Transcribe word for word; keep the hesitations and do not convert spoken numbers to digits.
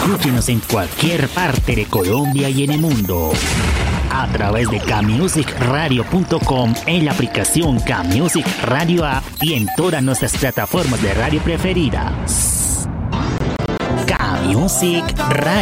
Escúchenos en cualquier parte de Colombia y en el mundo a través de camusic radio punto com, en la aplicación Camusic Radio App y en todas nuestras plataformas de radio preferidas. Camusic Radio.